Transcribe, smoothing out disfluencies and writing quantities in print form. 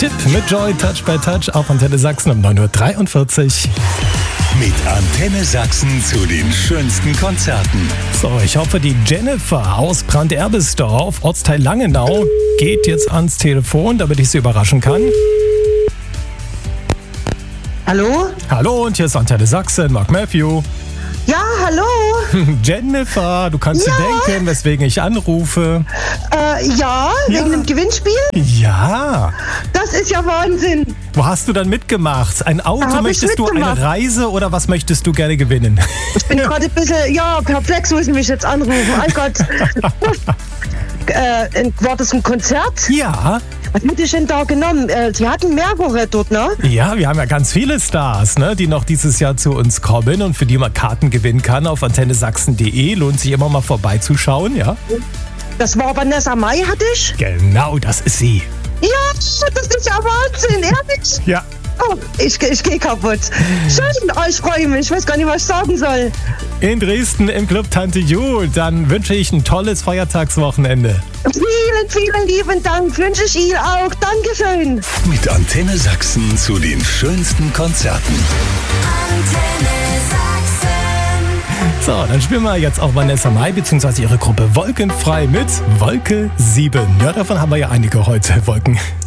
Tipp mit Joy Touch by Touch auf Antenne Sachsen um 9.43 Uhr. Mit Antenne Sachsen zu den schönsten Konzerten. So, ich hoffe, die Jennifer aus Brand-Erbisdorf, Ortsteil Langenau, geht jetzt ans Telefon, damit ich sie überraschen kann. Hallo? Hallo, und hier ist Antenne Sachsen, Mark Matthew. Ja, hallo? Jennifer, du kannst dir denken, weswegen ich anrufe. Ja, wegen dem Gewinnspiel? Ja. Das ist ja Wahnsinn. Wo hast du dann mitgemacht? Ein Auto, Hab ich möchtest du, eine mitgemacht. Reise oder was möchtest du gerne gewinnen? Ich bin gerade ein bisschen, perplex, muss ich mich jetzt anrufen. Oh Gott. War das ein Konzert? Ja. Was hätte ich denn da genommen? Sie hatten mehrere dort, ne? Ja, wir haben ja ganz viele Stars, ne, die noch dieses Jahr zu uns kommen und für die man Karten gewinnen kann auf antennesachsen.de. Lohnt sich immer mal vorbeizuschauen, ja? Das war Vanessa Mai, hatte ich? Genau, das ist sie. Ja, das ist ja Wahnsinn, ehrlich? Ja. Oh, ich gehe kaputt. Schön, ich freue mich. Ich weiß gar nicht, was ich sagen soll. In Dresden im Club Tante Jul. Dann wünsche ich ein tolles Feiertagswochenende. Vielen, vielen lieben Dank. Wünsche ich Ihnen auch. Dankeschön. Mit Antenne Sachsen zu den schönsten Konzerten. Antenne Sachsen. So, dann spielen wir jetzt auch Vanessa Mai bzw. ihre Gruppe Wolkenfrei mit Wolke 7. Ja, davon haben wir ja einige heute, Wolken.